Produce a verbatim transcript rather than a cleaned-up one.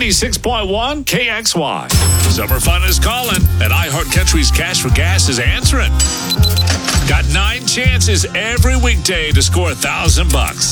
ninety-six point one K X Y. Summer fun is calling, and iHeart Country's Cash for Gas is answering. Got nine chances every weekday to score a thousand bucks.